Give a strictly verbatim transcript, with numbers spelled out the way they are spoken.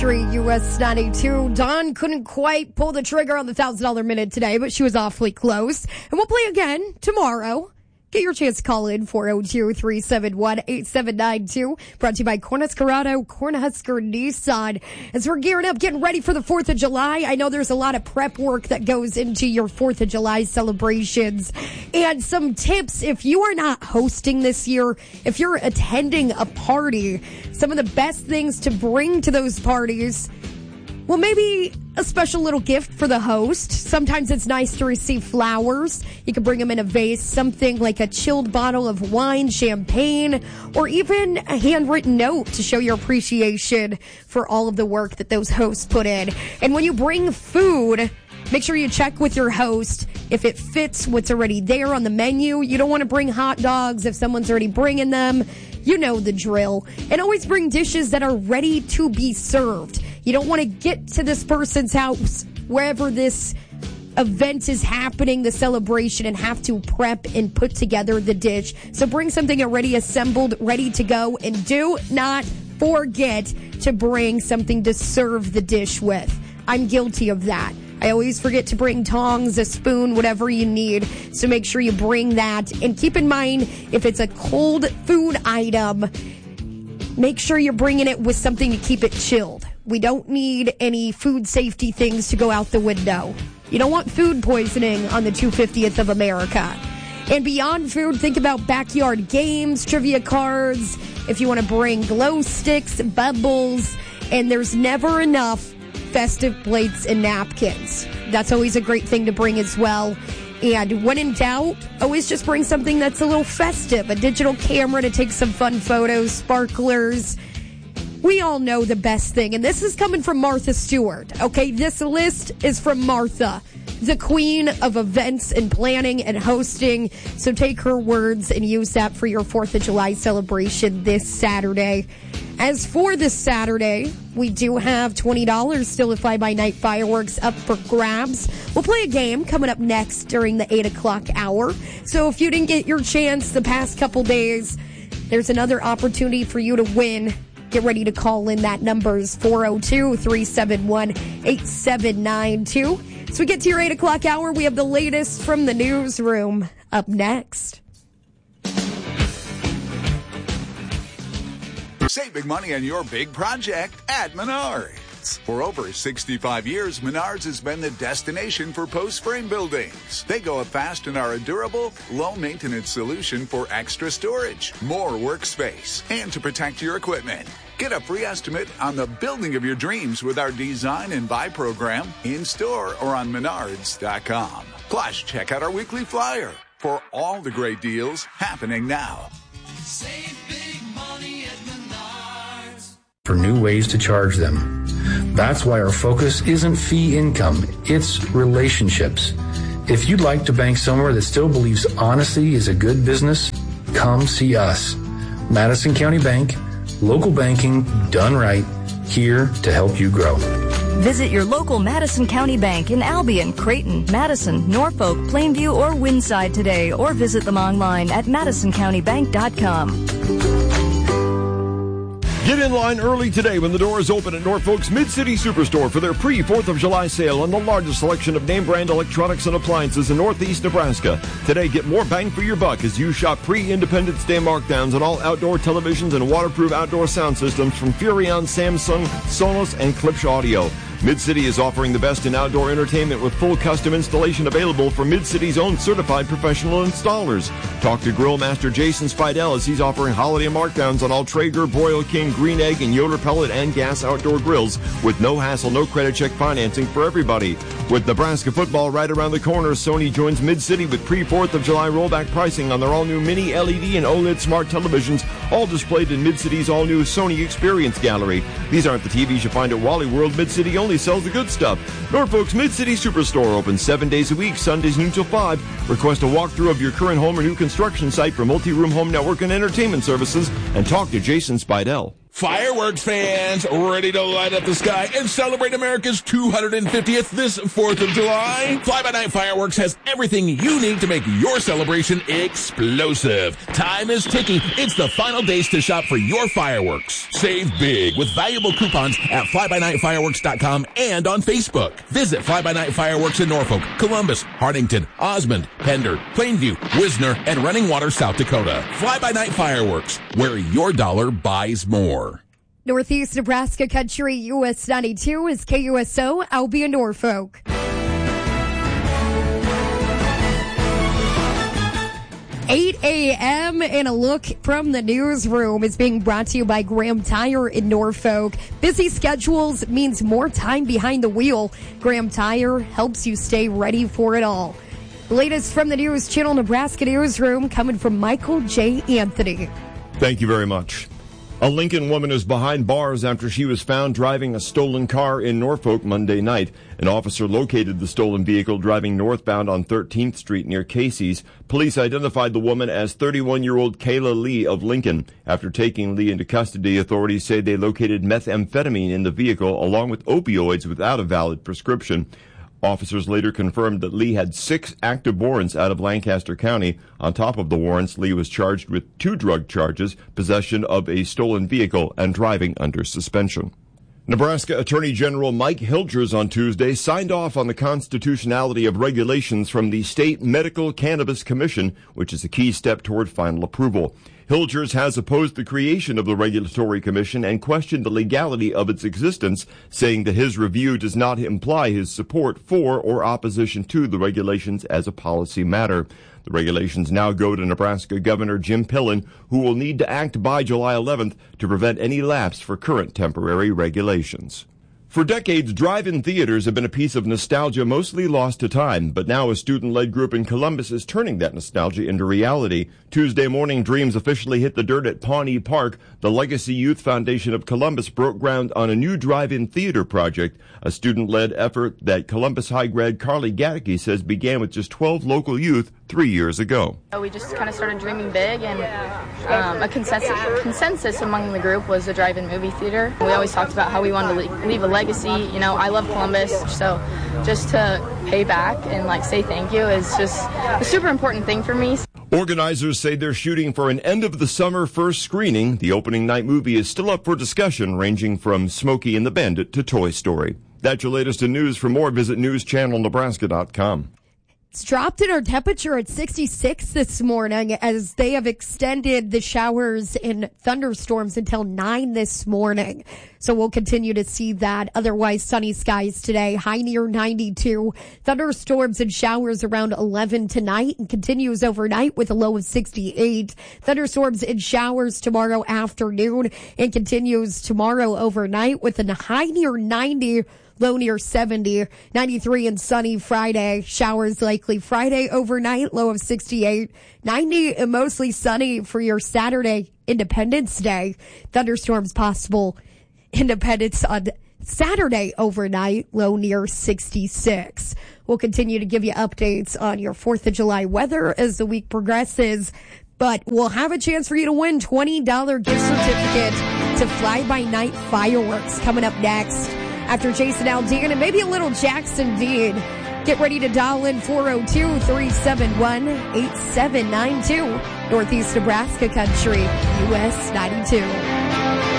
U S ninety-two. Dawn couldn't quite pull the trigger on the one thousand dollars minute today, but she was awfully close. And we'll play again tomorrow. Get your chance to call in four oh two, three seven one, eight seven nine two. Brought to you by Cornhusker Cornhusker Nissan. As we're gearing up, getting ready for the fourth of July, I know there's a lot of prep work that goes into your fourth of July celebrations. And some tips, if you are not hosting this year, if you're attending a party, some of the best things to bring to those parties, well, maybe a special little gift for the host. Sometimes it's nice to receive flowers. You can bring them in a vase, something like a chilled bottle of wine, champagne, or even a handwritten note to show your appreciation for all of the work that those hosts put in. And when you bring food, make sure you check with your host if it fits what's already there on the menu. You don't want to bring hot dogs if someone's already bringing them. You know the drill. And always bring dishes that are ready to be served. You don't want to get to this person's house, wherever this event is happening, the celebration, and have to prep and put together the dish. So bring something already assembled, ready to go, and do not forget to bring something to serve the dish with. I'm guilty of that. I always forget to bring tongs, a spoon, whatever you need. So make sure you bring that. And keep in mind, if it's a cold food item, make sure you're bringing it with something to keep it chilled. We don't need any food safety things to go out the window. You don't want food poisoning on the two hundred fiftieth of America. And beyond food, think about backyard games, trivia cards, if you want to bring glow sticks, bubbles, and there's never enough festive plates and napkins. That's always a great thing to bring as well. And when in doubt, always just bring something that's a little festive, a digital camera to take some fun photos, sparklers. We all know the best thing, and this is coming from Martha Stewart, okay? This list is from Martha, the queen of events and planning and hosting. So take her words and use that for your fourth of July celebration this Saturday. As for this Saturday, we do have twenty dollars still to fly-by-night fireworks up for grabs. We'll play a game coming up next during the eight o'clock hour. So if you didn't get your chance the past couple days, there's another opportunity for you to win. Get ready to call in. That number is four oh two, three seven one, eight seven nine two. So we get to your eight o'clock hour. We have the latest from the newsroom up next. Save big money on your big project at Menards. For over sixty-five years, Menards has been the destination for post-frame buildings. They go up fast and are a durable, low-maintenance solution for extra storage, more workspace, and to protect your equipment. Get a free estimate on the building of your dreams with our Design and Buy program in-store or on menards dot com. Plus, check out our weekly flyer for all the great deals happening now. Save big money at Menards. For new ways to charge them. That's why our focus isn't fee income, it's relationships. If you'd like to bank somewhere that still believes honesty is a good business, come see us. Madison County Bank, local banking done right, here to help you grow. Visit your local Madison County Bank in Albion, Creighton, Madison, Norfolk, Plainview, or Winside today, or visit them online at madison county bank dot com. Get in line early today when the doors open at Norfolk's Mid-City Superstore for their pre-fourth of July sale on the largest selection of name-brand electronics and appliances in Northeast Nebraska. Today, get more bang for your buck as you shop pre-Independence Day markdowns on all outdoor televisions and waterproof outdoor sound systems from Furrion, Samsung, Sonos, and Klipsch Audio. Mid-City is offering the best in outdoor entertainment with full custom installation available from Mid-City's own certified professional installers. Talk to Grill Master Jason Spidell as he's offering holiday markdowns on all Traeger, Broil King, Green Egg, and Yoder pellet and gas outdoor grills with no hassle, no credit check financing for everybody. With Nebraska football right around the corner, Sony joins Mid-City with pre-fourth of July rollback pricing on their all-new mini L E D and OLED smart televisions, all displayed in Mid-City's all-new Sony Experience Gallery. These aren't the T Vs you find at Wally World. Mid-City only sells the good stuff. Norfolk's Mid-City Superstore open seven days a week, Sundays noon till five. Request a walkthrough of your current home or new construction site for multi-room home network and entertainment services and talk to Jason Spidell. Fireworks fans, ready to light up the sky and celebrate America's two hundred fiftieth this fourth of July? Fly-by-Night Fireworks has everything you need to make your celebration explosive. Time is ticking. It's the final days to shop for your fireworks. Save big with valuable coupons at fly by night fireworks dot com and on Facebook. Visit Fly-by-Night Fireworks in Norfolk, Columbus, Hartington, Osmond, Pender, Plainview, Wisner, and Running Water, South Dakota. Fly-by-Night Fireworks, where your dollar buys more. Northeast Nebraska Country U S ninety-two is K U S O, Albion, Norfolk. eight a.m. and a look from the newsroom is being brought to you by Graham Tire in Norfolk. Busy schedules means more time behind the wheel. Graham Tire helps you stay ready for it all. The latest from the News Channel Nebraska newsroom coming from Michael J. Anthony. Thank you very much. A Lincoln woman is behind bars after she was found driving a stolen car in Norfolk Monday night. An officer located the stolen vehicle driving northbound on thirteenth Street near Casey's. Police identified the woman as thirty-one-year-old Kayla Lee of Lincoln. After taking Lee into custody, authorities say they located methamphetamine in the vehicle along with opioids without a valid prescription. Officers later confirmed that Lee had six active warrants out of Lancaster County. On top of the warrants, Lee was charged with two drug charges, possession of a stolen vehicle, and driving under suspension. Nebraska Attorney General Mike Hilgers on Tuesday signed off on the constitutionality of regulations from the State Medical Cannabis Commission, which is a key step toward final approval. Hilgers has opposed the creation of the Regulatory Commission and questioned the legality of its existence, saying that his review does not imply his support for or opposition to the regulations as a policy matter. The regulations now go to Nebraska Governor Jim Pillen, who will need to act by July eleventh to prevent any lapse for current temporary regulations. For decades, drive-in theaters have been a piece of nostalgia mostly lost to time, but now a student-led group in Columbus is turning that nostalgia into reality. Tuesday morning, dreams officially hit the dirt at Pawnee Park. The Legacy Youth Foundation of Columbus broke ground on a new drive-in theater project, a student-led effort that Columbus High grad Carly Gattke says began with just twelve local youth three years ago. We just kind of started dreaming big, and um, a consensus, consensus among the group was a drive-in movie theater. We always talked about how we wanted to leave a legacy. You know, I love Columbus, so just to pay back and like say thank you is just a super important thing for me. Organizers say they're shooting for an end-of-the-summer first screening. The opening night movie is still up for discussion, ranging from Smokey and the Bandit to Toy Story. That's your latest in news. For more, visit news channel nebraska dot com. It's dropped in our temperature at sixty-six this morning as they have extended the showers and thunderstorms until nine this morning. So we'll continue to see that. Otherwise, sunny skies today, high near ninety-two. Thunderstorms and showers around eleven tonight and continues overnight with a low of sixty-eight. Thunderstorms and showers tomorrow afternoon and continues tomorrow overnight with a high near ninety. Low near seventy, ninety-three and sunny Friday. Showers likely Friday overnight, low of sixty-eight, ninety and mostly sunny for your Saturday Independence Day. Thunderstorms possible Independence on Saturday overnight, low near sixty-six. We'll continue to give you updates on your fourth of July weather as the week progresses. But we'll have a chance for you to win twenty dollars gift certificate to Fly By Night Fireworks coming up next. After Jason Aldean and maybe a little Jackson Dean. Get ready to dial in four oh two, three seven one, eight seven nine two. Northeast Nebraska Country, U S ninety-two.